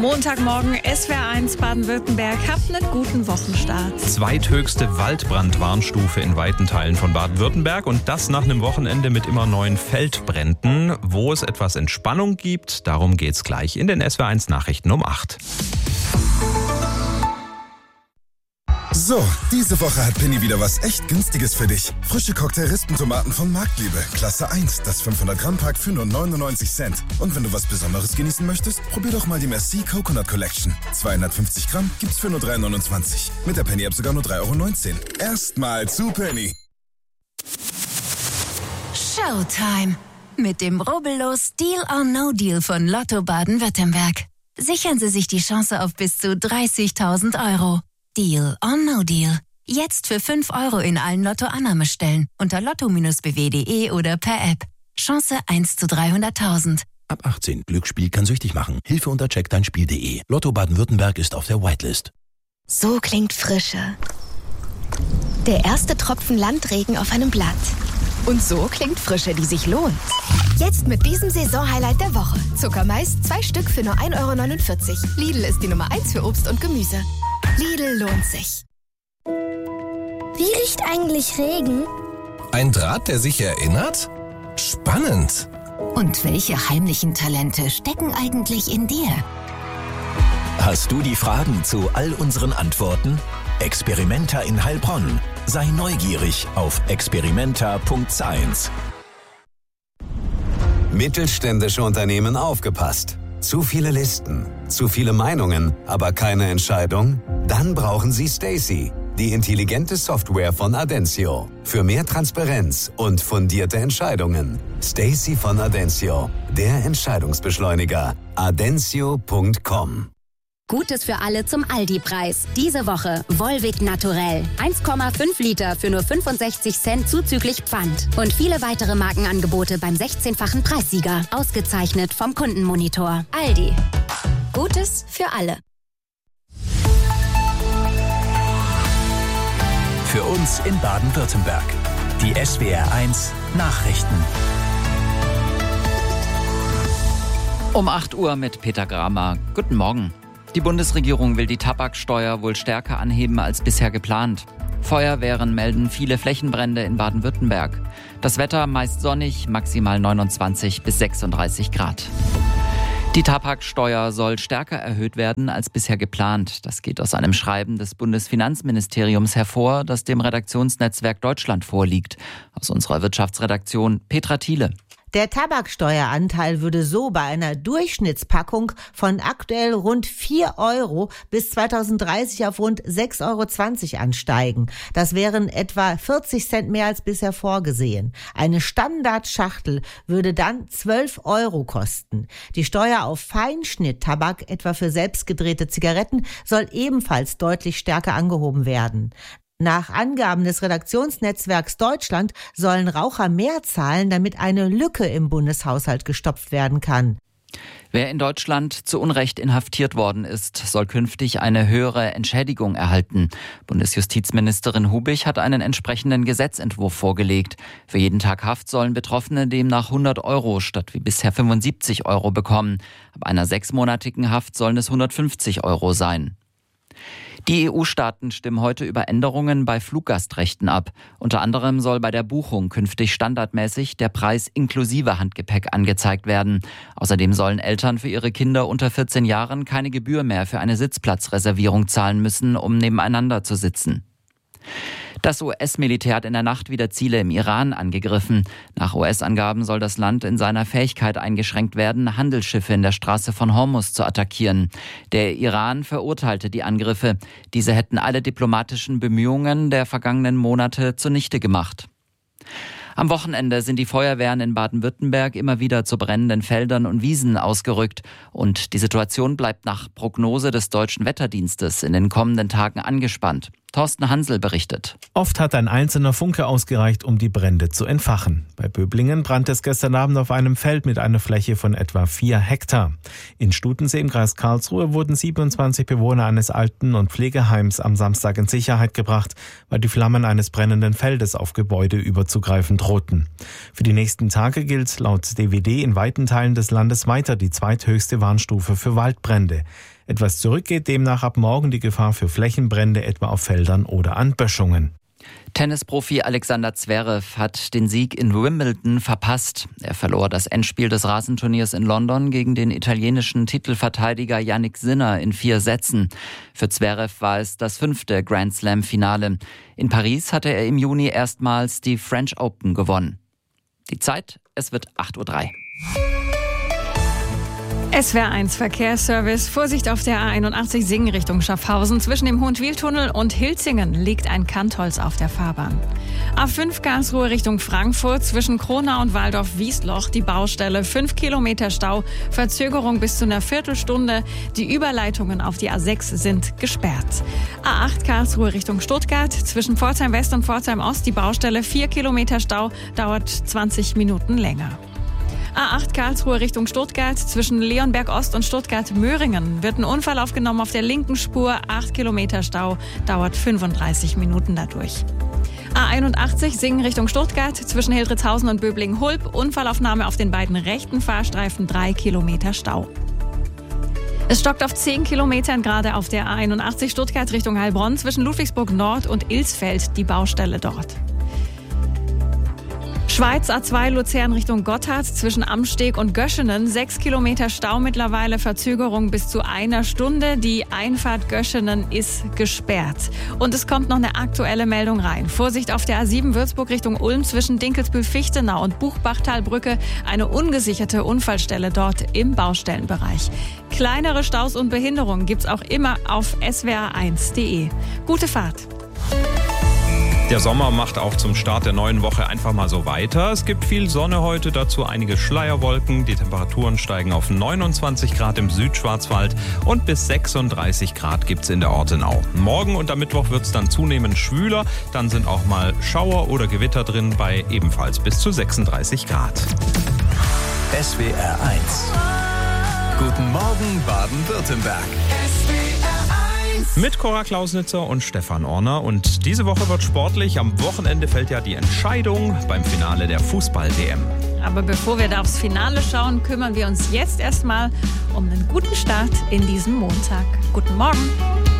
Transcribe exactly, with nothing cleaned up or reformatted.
Montagmorgen, S W R eins Baden-Württemberg. Habt einen guten Wochenstart. Zweithöchste Waldbrandwarnstufe in weiten Teilen von Baden-Württemberg und das nach einem Wochenende mit immer neuen Feldbränden. Wo es etwas Entspannung gibt, darum geht's gleich in den S W R eins Nachrichten um acht. So, diese Woche hat Penny wieder was echt Günstiges für dich. Frische Cocktail-Rispentomaten von Marktliebe, Klasse eins, das fünfhundert Gramm Pack für nur neunundneunzig Cent. Und wenn du was Besonderes genießen möchtest, probier doch mal die Merci Coconut Collection. zweihundertfünfzig Gramm gibt's für nur drei neunundzwanzig. Mit der Penny-App sogar nur drei Euro neunzehn. Erstmal zu Penny. Showtime mit dem rubbellos Deal or No Deal von Lotto Baden-Württemberg. Sichern Sie sich die Chance auf bis zu dreißigtausend Euro. Deal or No Deal. Jetzt für fünf Euro in allen Lotto-Annahmestellen unter lotto b w punkt de oder per App. Chance eins zu dreihunderttausend. Ab achtzehn. Glücksspiel kann süchtig machen. Hilfe unter check dein spiel punkt de. Lotto Baden-Württemberg ist auf der Whitelist. So klingt Frische. Der erste Tropfen Landregen auf einem Blatt. Und so klingt Frische, die sich lohnt. Jetzt mit diesem Saisonhighlight der Woche. Zuckermais, zwei Stück für nur ein Euro neunundvierzig. Lidl ist die Nummer eins für Obst und Gemüse. Lidl lohnt sich. Wie riecht eigentlich Regen? Ein Draht, der sich erinnert? Spannend. Und welche heimlichen Talente stecken eigentlich in dir? Hast du die Fragen zu all unseren Antworten? Experimenta in Heilbronn. Sei neugierig auf experimenta punkt science. Mittelständische Unternehmen aufgepasst. Zu viele Listen, zu viele Meinungen, aber keine Entscheidung? Dann brauchen Sie Stacey, die intelligente Software von Adencio. Für mehr Transparenz und fundierte Entscheidungen. Stacey von Adencio, der Entscheidungsbeschleuniger. adencio punkt com. Gutes für alle zum Aldi-Preis. Diese Woche Volvic Naturell. eins Komma fünf Liter für nur fünfundsechzig Cent zuzüglich Pfand. Und viele weitere Markenangebote beim sechzehnfachen Preissieger. Ausgezeichnet vom Kundenmonitor. Aldi. Gutes für alle. Für uns in Baden-Württemberg. Die S W R eins Nachrichten. Um acht Uhr mit Peter Gramer. Guten Morgen. Die Bundesregierung will die Tabaksteuer wohl stärker anheben als bisher geplant. Feuerwehren melden viele Flächenbrände in Baden-Württemberg. Das Wetter meist sonnig, maximal neunundzwanzig bis sechsunddreißig Grad. Die Tabaksteuer soll stärker erhöht werden als bisher geplant. Das geht aus einem Schreiben des Bundesfinanzministeriums hervor, das dem Redaktionsnetzwerk Deutschland vorliegt. Aus unserer Wirtschaftsredaktion Petra Thiele. Der Tabaksteueranteil würde so bei einer Durchschnittspackung von aktuell rund vier Euro bis zweitausenddreißig auf rund sechs Euro zwanzig ansteigen. Das wären etwa vierzig Cent mehr als bisher vorgesehen. Eine Standardschachtel würde dann zwölf Euro kosten. Die Steuer auf Feinschnitttabak, etwa für selbstgedrehte Zigaretten, soll ebenfalls deutlich stärker angehoben werden. Nach Angaben des Redaktionsnetzwerks Deutschland sollen Raucher mehr zahlen, damit eine Lücke im Bundeshaushalt gestopft werden kann. Wer in Deutschland zu Unrecht inhaftiert worden ist, soll künftig eine höhere Entschädigung erhalten. Bundesjustizministerin Hubig hat einen entsprechenden Gesetzentwurf vorgelegt. Für jeden Tag Haft sollen Betroffene demnach hundert Euro statt wie bisher fünfundsiebzig Euro bekommen. Ab einer sechsmonatigen Haft sollen es hundertfünfzig Euro sein. Die E U-Staaten stimmen heute über Änderungen bei Fluggastrechten ab. Unter anderem soll bei der Buchung künftig standardmäßig der Preis inklusive Handgepäck angezeigt werden. Außerdem sollen Eltern für ihre Kinder unter vierzehn Jahren keine Gebühr mehr für eine Sitzplatzreservierung zahlen müssen, um nebeneinander zu sitzen. Das U S-Militär hat in der Nacht wieder Ziele im Iran angegriffen. Nach U S-Angaben soll das Land in seiner Fähigkeit eingeschränkt werden, Handelsschiffe in der Straße von Hormuz zu attackieren. Der Iran verurteilte die Angriffe. Diese hätten alle diplomatischen Bemühungen der vergangenen Monate zunichte gemacht. Am Wochenende sind die Feuerwehren in Baden-Württemberg immer wieder zu brennenden Feldern und Wiesen ausgerückt. Und die Situation bleibt nach Prognose des Deutschen Wetterdienstes in den kommenden Tagen angespannt. Thorsten Hansel berichtet. Oft hat ein einzelner Funke ausgereicht, um die Brände zu entfachen. Bei Böblingen brannte es gestern Abend auf einem Feld mit einer Fläche von etwa vier Hektar. In Stutensee im Kreis Karlsruhe wurden siebenundzwanzig Bewohner eines Alten- und Pflegeheims am Samstag in Sicherheit gebracht, weil die Flammen eines brennenden Feldes auf Gebäude überzugreifen drohten. Für die nächsten Tage gilt laut D W D in weiten Teilen des Landes weiter die zweithöchste Warnstufe für Waldbrände. Etwas zurück geht demnach ab morgen die Gefahr für Flächenbrände etwa auf Feldern oder an Böschungen. Tennisprofi Alexander Zverev hat den Sieg in Wimbledon verpasst. Er verlor das Endspiel des Rasenturniers in London gegen den italienischen Titelverteidiger Jannik Sinner in vier Sätzen. Für Zverev war es das fünfte Grand Slam-Finale. In Paris hatte er im Juni erstmals die French Open gewonnen. Die Zeit, es wird acht Uhr drei. S W R eins Verkehrsservice. Vorsicht auf der A einundachtzig Singen Richtung Schaffhausen. Zwischen dem Hohenwiehltunnel und Hilzingen liegt ein Kantholz auf der Fahrbahn. A fünf Karlsruhe Richtung Frankfurt. Zwischen Kronau und Waldorf-Wiesloch die Baustelle. Fünf Kilometer Stau. Verzögerung bis zu einer Viertelstunde. Die Überleitungen auf die A sechs sind gesperrt. A acht Karlsruhe Richtung Stuttgart. Zwischen Pforzheim West und Pforzheim Ost die Baustelle. Vier Kilometer Stau. Dauert zwanzig Minuten länger. A acht Karlsruhe Richtung Stuttgart. Zwischen Leonberg Ost und Stuttgart-Möhringen wird ein Unfall aufgenommen auf der linken Spur. acht Kilometer Stau, dauert fünfunddreißig Minuten dadurch. A einundachtzig Singen Richtung Stuttgart. Zwischen Hildritzhausen und Böblingen-Hulb. Unfallaufnahme auf den beiden rechten Fahrstreifen. drei Kilometer Stau. Es stockt auf zehn Kilometern gerade auf der A einundachtzig Stuttgart Richtung Heilbronn. Zwischen Ludwigsburg Nord und Ilsfeld die Baustelle dort. Schweiz A zwei Luzern Richtung Gotthard zwischen Amsteg und Göschenen. Sechs Kilometer Stau mittlerweile, Verzögerung bis zu einer Stunde. Die Einfahrt Göschenen ist gesperrt. Und es kommt noch eine aktuelle Meldung rein. Vorsicht auf der A sieben Würzburg Richtung Ulm zwischen Dinkelsbühl-Fichtenau und Buchbachtalbrücke. Eine ungesicherte Unfallstelle dort im Baustellenbereich. Kleinere Staus und Behinderungen gibt's auch immer auf S W R eins punkt de. Gute Fahrt. Der Sommer macht auch zum Start der neuen Woche einfach mal so weiter. Es gibt viel Sonne heute, dazu einige Schleierwolken. Die Temperaturen steigen auf neunundzwanzig Grad im Südschwarzwald und bis sechsunddreißig Grad gibt's in der Ortenau. Morgen und am Mittwoch wird's dann zunehmend schwüler. Dann sind auch mal Schauer oder Gewitter drin bei ebenfalls bis zu sechsunddreißig Grad. S W R eins. Guten Morgen Baden-Württemberg. Mit Cora Klausnitzer und Stefan Orner. Und diese Woche wird sportlich. Am Wochenende fällt ja die Entscheidung beim Finale der Fußball-W M. Aber bevor wir da aufs Finale schauen, kümmern wir uns jetzt erstmal um einen guten Start in diesem Montag. Guten Morgen.